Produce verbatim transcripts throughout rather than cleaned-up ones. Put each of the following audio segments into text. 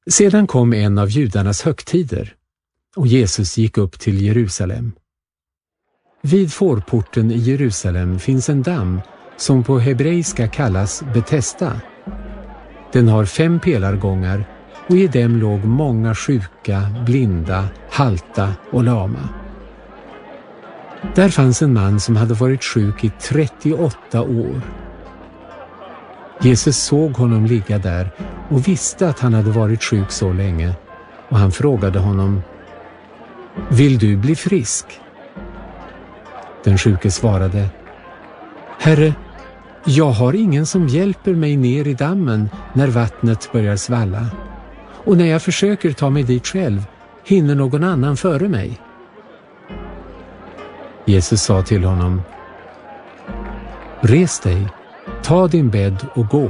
Sedan kom en av judarnas högtider och Jesus gick upp till Jerusalem. Vid fårporten i Jerusalem finns en damm som på hebreiska kallas Betesda. Den har fem pelargångar och i dem låg många sjuka, blinda, halta och lama. Där fanns en man som hade varit sjuk i trettioåtta år. Jesus såg honom ligga där och visste att han hade varit sjuk så länge, och han frågade honom: "Vill du bli frisk?" Den sjuke svarade: "Herre, jag har ingen som hjälper mig ner i dammen när vattnet börjar svalla, och när jag försöker ta mig dit själv hinner någon annan före mig." Jesus sa till honom: "Res dig, ta din bädd och gå."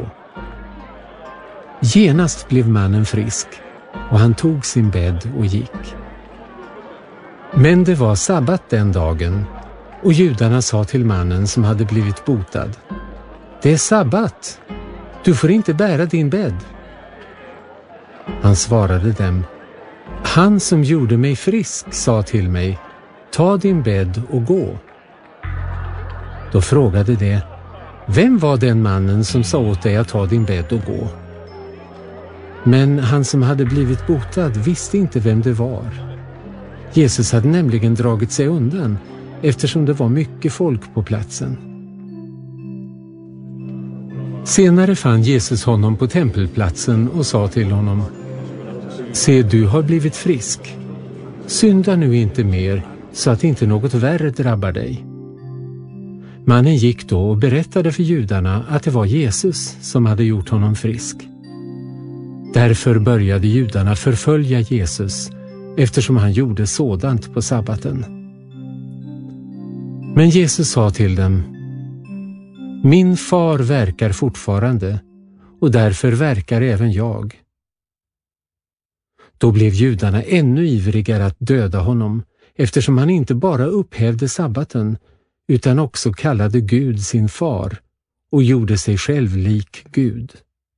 Genast blev mannen frisk, och han tog sin bädd och gick. Men det var sabbat den dagen, och judarna sa till mannen som hade blivit botad: "Det är sabbat, du får inte bära din bädd." Han svarade dem: "Han som gjorde mig frisk sa till mig: ta din bädd och gå." Då frågade de: "Vem var den mannen som sa åt dig att ta din bädd och gå?" Men han som hade blivit botad visste inte vem det var. Jesus hade nämligen dragit sig undan, eftersom det var mycket folk på platsen. Senare fann Jesus honom på tempelplatsen och sa till honom: "Se, du har blivit frisk. Synda nu inte mer, så att inte något värre drabbar dig." Mannen gick då och berättade för judarna att det var Jesus som hade gjort honom frisk. Därför började judarna förfölja Jesus, eftersom han gjorde sådant på sabbaten. Men Jesus sa till dem: "Min far verkar fortfarande, och därför verkar även jag." Då blev judarna ännu ivrigare att döda honom, eftersom han inte bara upphävde sabbaten, utan också kallade Gud sin far och gjorde sig själv lik Gud.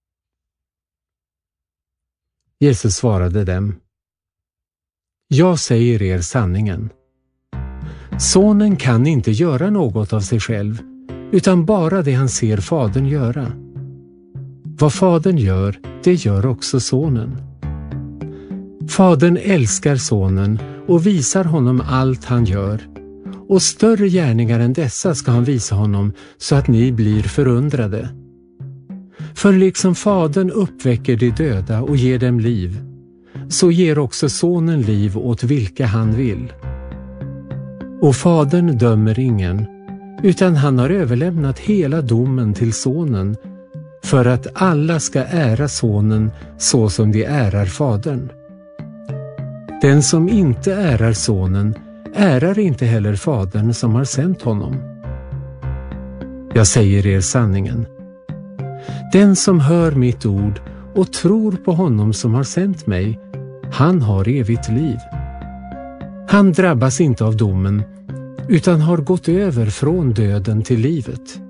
Jesus svarade dem: "Jag säger er sanningen. Sonen kan inte göra något av sig själv, utan bara det han ser fadern göra. Vad fadern gör, det gör också sonen. Fadern älskar sonen och visar honom allt han gör, och större gärningar än dessa ska han visa honom, så att ni blir förundrade. För liksom fadern uppväcker de döda och ger dem liv, så ger också sonen liv åt vilka han vill. Och fadern dömer ingen, utan han har överlämnat hela domen till sonen, för att alla ska ära sonen så som de ärar fadern. Den som inte ärar sonen ärar inte heller fadern som har sänt honom. Jag säger er sanningen. Den som hör mitt ord och tror på honom som har sänt mig, han har evigt liv. Han drabbas inte av domen, utan har gått över från döden till livet.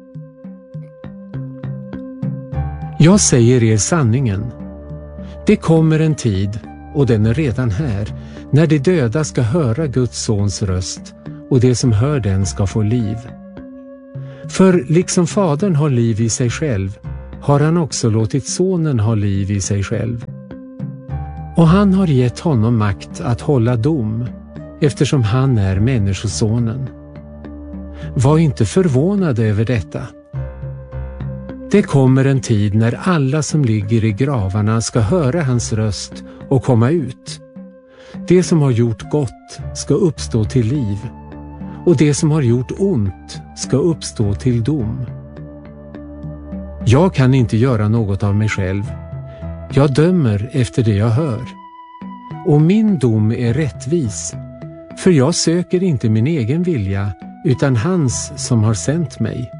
Jag säger er sanningen. Det kommer en tid, och den är redan här, när de döda ska höra Guds sons röst, och det som hör den ska få liv. För liksom fadern har liv i sig själv, har han också låtit sonen ha liv i sig själv. Och han har gett honom makt att hålla dom, eftersom han är människosonen. Var inte förvånade över detta. Det kommer en tid när alla som ligger i gravarna ska höra hans röst och komma ut. Det som har gjort gott ska uppstå till liv, och det som har gjort ont ska uppstå till dom. Jag kan inte göra något av mig själv. Jag dömer efter det jag hör. Och min dom är rättvis, för jag söker inte min egen vilja, utan hans som har sänt mig.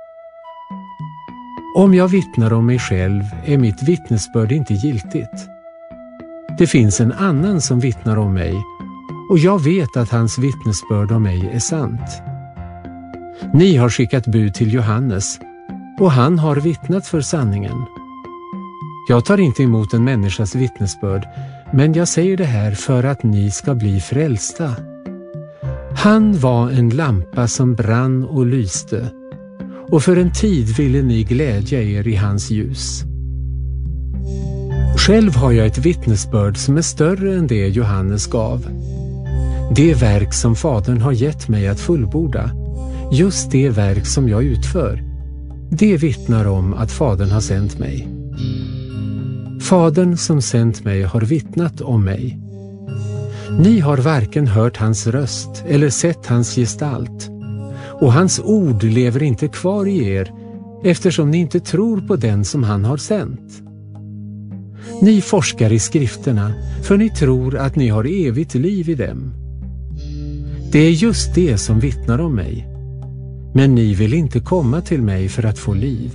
Om jag vittnar om mig själv är mitt vittnesbörd inte giltigt. Det finns en annan som vittnar om mig, och jag vet att hans vittnesbörd om mig är sant. Ni har skickat bud till Johannes, och han har vittnat för sanningen. Jag tar inte emot en människas vittnesbörd, men jag säger det här för att ni ska bli frälsta. Han var en lampa som brann och lyste, och för en tid ville ni glädja er i hans ljus. Själv har jag ett vittnesbörd som är större än det Johannes gav. Det verk som Fadern har gett mig att fullborda, just det verk som jag utför, det vittnar om att Fadern har sänt mig. Fadern som sänt mig har vittnat om mig. Ni har varken hört hans röst eller sett hans gestalt, och hans ord lever inte kvar i er, eftersom ni inte tror på den som han har sänt. Ni forskar i skrifterna, för ni tror att ni har evigt liv i dem. Det är just det som vittnar om mig, men ni vill inte komma till mig för att få liv.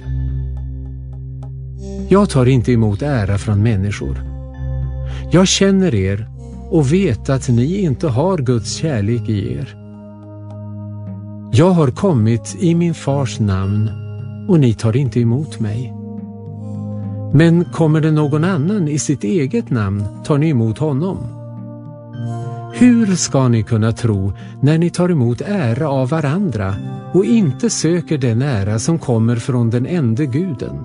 Jag tar inte emot ära från människor. Jag känner er och vet att ni inte har Guds kärlek i er. Jag har kommit i min fars namn och ni tar inte emot mig. Men kommer det någon annan i sitt eget namn tar ni emot honom. Hur ska ni kunna tro när ni tar emot ära av varandra och inte söker den ära som kommer från den ende guden?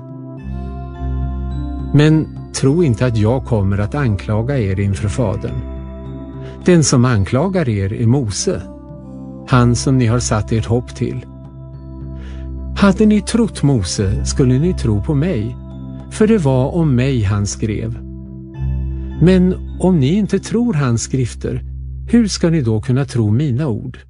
Men tro inte att jag kommer att anklaga er inför Fadern. Den som anklagar er är Mose, han som ni har satt ert hopp till. Hade ni trott Mose skulle ni tro på mig, för det var om mig han skrev. Men om ni inte tror hans skrifter, hur ska ni då kunna tro mina ord?